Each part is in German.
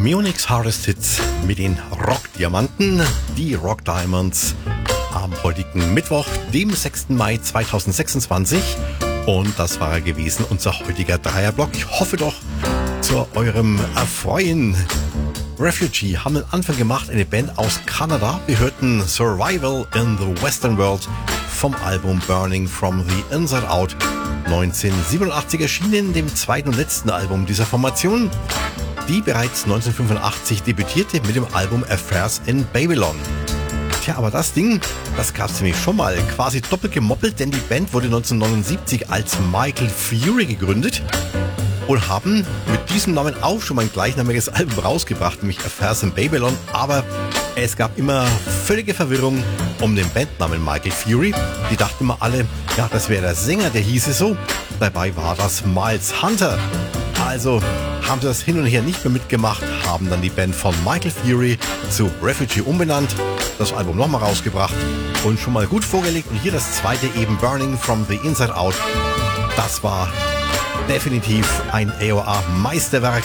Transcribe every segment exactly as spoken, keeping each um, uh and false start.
Munich's Hardest Hits mit den Rock-Diamanten, die Rock Diamonds, am heutigen Mittwoch, dem sechsten Mai zweitausendsechsundzwanzig. Und das war er gewesen, unser heutiger Dreierblock. Ich hoffe doch zu eurem Erfreuen. Refugee haben den Anfang gemacht, eine Band aus Kanada. Wir hörten Survival in the Western World vom Album Burning from the Inside Out, neunzehnhundertsiebenundachtzig erschienen, dem zweiten und letzten Album dieser Formation, die bereits neunzehnhundertfünfundachtzig debütierte mit dem Album Affairs in Babylon. Tja, aber das Ding, das gab es nämlich schon mal quasi doppelt gemoppelt, denn die Band wurde neunzehnhundertneunundsiebzig als Michael Fury gegründet und haben mit diesem Namen auch schon mal ein gleichnamiges Album rausgebracht, nämlich Affairs in Babylon, aber es gab immer völlige Verwirrung um den Bandnamen Michael Fury. Die dachten immer alle, ja, das wäre der Sänger, der hieße so. Dabei war das Miles Hunter. Also haben sie das hin und her nicht mehr mitgemacht, haben dann die Band von Michael Fury zu Refugee umbenannt, das Album nochmal rausgebracht und schon mal gut vorgelegt. Und hier das zweite eben, Burning from the Inside Out. Das war definitiv ein A O A-Meisterwerk,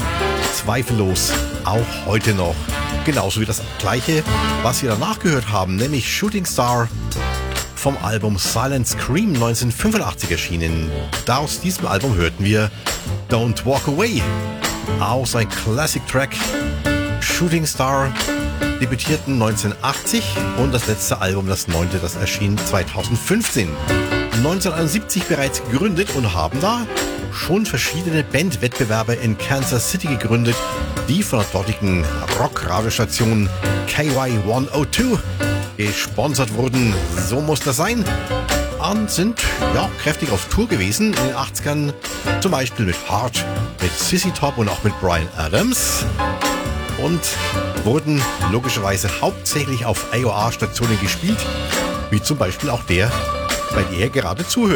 zweifellos auch heute noch. Genauso wie das gleiche, was wir danach gehört haben, nämlich Shooting Star vom Album Silent Scream neunzehnhundertfünfundachtzig erschienen. Da aus diesem Album hörten wir Don't Walk Away, auch sein Classic-Track. Shooting Star debütierten neunzehnhundertachtzig und das letzte Album, das neunte, das erschien zweitausendfünfzehn. neunzehnhundertsiebzig bereits gegründet und haben da schon verschiedene Bandwettbewerbe in Kansas City gegründet, die von der dortigen Rock-Radiostation K Y hundertzwei gesponsert wurden. So muss das sein. Und sind ja kräftig auf Tour gewesen in den achtzigern, zum Beispiel mit Heart, mit Sissy Top und auch mit Bryan Adams, und wurden logischerweise hauptsächlich auf A O A-Stationen gespielt, wie zum Beispiel auch der, bei der ihr gerade zuhört.